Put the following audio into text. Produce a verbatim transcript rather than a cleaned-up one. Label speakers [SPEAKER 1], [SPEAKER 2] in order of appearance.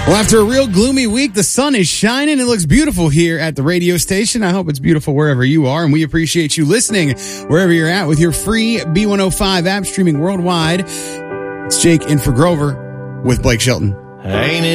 [SPEAKER 1] Well, after a real gloomy week, the sun is shining. It looks beautiful here at the radio station. I hope it's beautiful wherever you are, and we appreciate you listening wherever you're at with your free B one oh five app streaming worldwide. It's Jake in for Grover with Blake Shelton.
[SPEAKER 2] Ain't it